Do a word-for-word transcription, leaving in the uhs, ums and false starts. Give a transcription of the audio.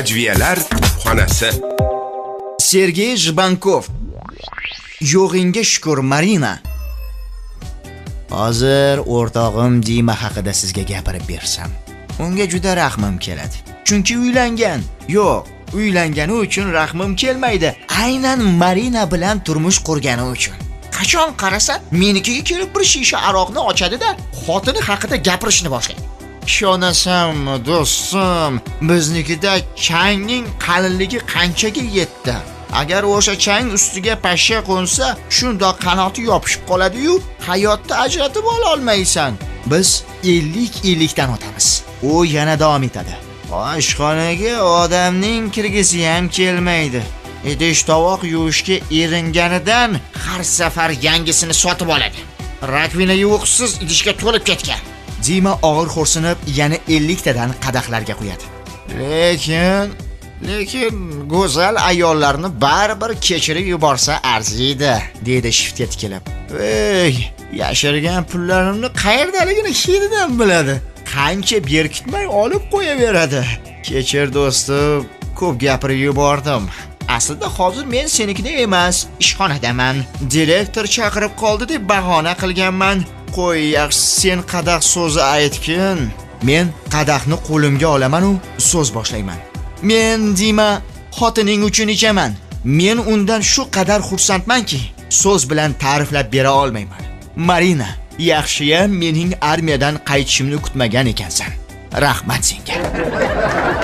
Adviyalar xonasi. Sergey Zhbankov. Yo'g'ingga shukr, Marina. Hozir o'rtog'im Dima haqida sizga gapirib bersam, unga juda rahmim keladi. Chunki uylangan. Yo'q, uylangani uchun rahmim kelmaydi. Aynan Marina bilan turmush qurgani uchun. Qachon qarasa, menikiga kelib bir shisha aroqni ochadi-da, xotini haqida gapirishni boshlaydi. Ishonasanmi, do'stim, biznikida changning qalinligi qanchaga yetdi? Agar o'sha chang ustiga pashsha qo'nsa, shundoq qanoti yopishib qoladi-yu, hayotda ajratib ola olmaysan. Biz ellik ellikdan o'tamiz. U yana davom etadi. Oshxonaga odamning kirgisi ham kelmaydi. Idish tovoq yuvishga eringanidan har safar yangisini sotib oladi. Rakvina yuvuqsiz idishga to'lib ketgan. Dima og'ir xo'rsinib, yana ellik tadan qadahlarga qo'yadi. Lekin Lekin go'zal ayollarni baribir kechirib yuborsa arziydi, dedi shiftga tikilib. Ey, yashirgan pullarimni qayerdaligini hididan biladi. Qancha berkitmay olib qo'yaveradi. Kechir do'stim, ko'p gapirib yubordim. Aslida hozir men senikida emas, ishxonadaman. Direktor chaqirib qoldi deb bahona qilganman. Qo'y, yaxshi sen qadah so'zi aytgin. Men qadahni qo'limga olaman u so'z boshlayman. Men Dima xotining uchun ichaman. Men undan shu qadar xursandmanki, so'z bilan ta'riflab bera olmayman. Marina, yaxshiyam mening armiyadan qaytishimni kutmagan ekansan. Rahmat senga.